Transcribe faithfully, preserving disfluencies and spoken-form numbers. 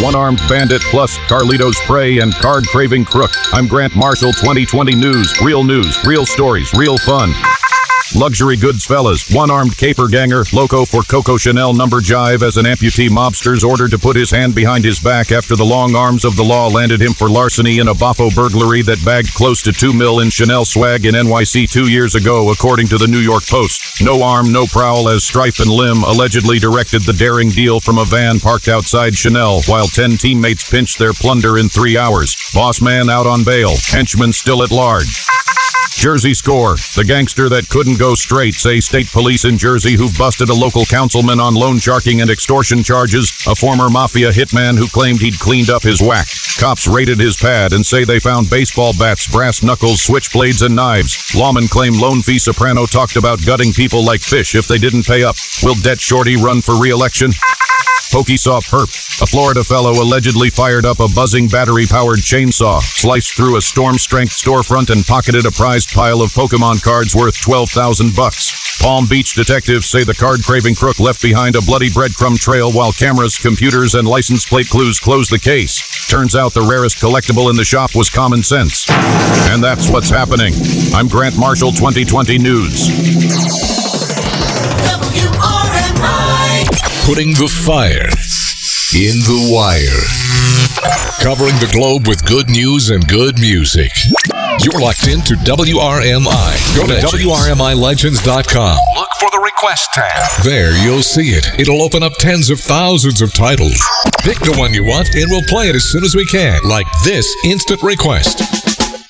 one-armed bandit plus Carlito's prey and card-craving crook. I'm Grant Marshall, twenty twenty News. Real news, real stories, real fun. Luxury goods fellas, one-armed caper ganger, loco for Coco Chanel number jive as an amputee mobster's ordered to put his hand behind his back after the long arms of the law landed him for larceny in a boffo burglary that bagged close to two mil in Chanel swag in N Y C two years ago, according to the New York Post. No arm, no prowl, as Strife and Lim allegedly directed the daring deal from a van parked outside Chanel while ten teammates pinched their plunder in three hours. Boss man out on bail, henchman still at large. Jersey score. The gangster that couldn't go straight, say state police in Jersey who've busted a local councilman on loan sharking and extortion charges, a former mafia hitman who claimed he'd cleaned up his whack. Cops raided his pad and say they found baseball bats, brass knuckles, switchblades, and knives. Lawmen claim Lone Fee Soprano talked about gutting people like fish if they didn't pay up. Will Det Shorty run for re-election? Pokey saw perp. A Florida fellow allegedly fired up a buzzing battery-powered chainsaw, sliced through a storm-strength storefront, and pocketed a prized pile of Pokemon cards worth twelve thousand bucks. Palm Beach detectives say the card-craving crook left behind a bloody breadcrumb trail while cameras, computers, and license plate clues closed the case. Turns out the rarest collectible in the shop was common sense. And that's what's happening. I'm Grant Marshall, twenty twenty News. W R M I. Putting the fire in the wire. Covering the globe with good news and good music. You're locked into W R M I. Go to W R M I legends dot com. Look for the request tab. There you'll see it. It'll open up tens of thousands of titles. Pick the one you want and we'll play it as soon as we can, like this instant request.